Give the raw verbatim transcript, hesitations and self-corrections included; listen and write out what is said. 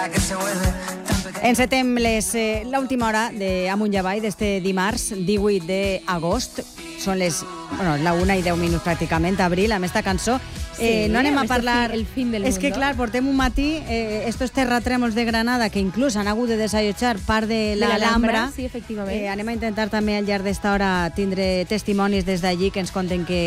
Encetem l'última hora d'Amunt i Avall d'este dimarts, divuit d'agost. Són les, bueno, la una i deu minuts pràcticament, abril, amb esta cançó. Eh, Sí, no anem a amb este parlar... fi- el fin del És que, mundo. clar, portem un matí, eh, estos terratrèmols de Granada, que inclús han hagut de desallotjar part de De l'Alhambra, l'Alhambra. sí, efectivament. Eh, anem a intentar també al llarg d'esta hora tindre testimonis des d'allí que ens conten que